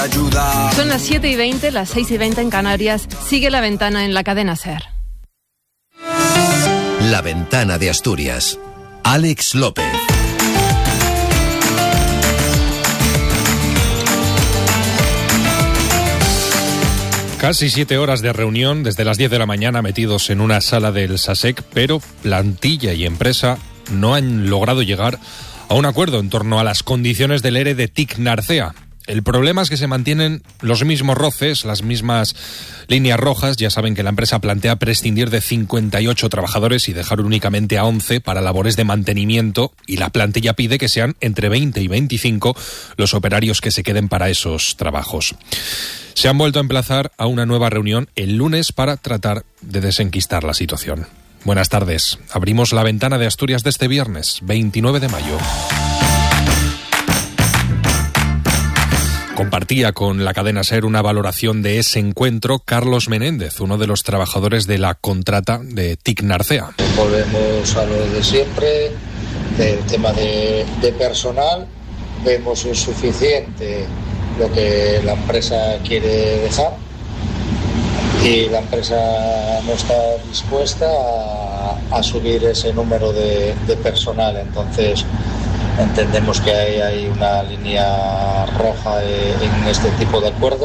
ayudar. Son las 7:20, las 6:20 en Canarias. Sigue La Ventana en la cadena SER. La Ventana de Asturias. Alex López. Casi 7 horas de reunión desde las 10 de la mañana metidos en una sala del SASEC, pero plantilla y empresa no han logrado llegar a un acuerdo en torno a las condiciones del ERE de TIC Narcea. El problema es que se mantienen los mismos roces, las mismas líneas rojas. Ya saben que la empresa plantea prescindir de 58 trabajadores y dejar únicamente a 11 para labores de mantenimiento, y la plantilla pide que sean entre 20 y 25 los operarios que se queden para esos trabajos. Se han vuelto a emplazar a una nueva reunión el lunes para tratar de desenquistar la situación. Buenas tardes. Abrimos La Ventana de Asturias de este viernes, 29 de mayo. Compartía con la cadena SER una valoración de ese encuentro Carlos Menéndez, uno de los trabajadores de la contrata de TIC Narcea. Volvemos a lo de siempre, del tema de personal. Vemos insuficiente lo que la empresa quiere dejar y la empresa no está dispuesta a subir ese número de personal. Entonces entendemos que hay una línea roja en este tipo de acuerdos.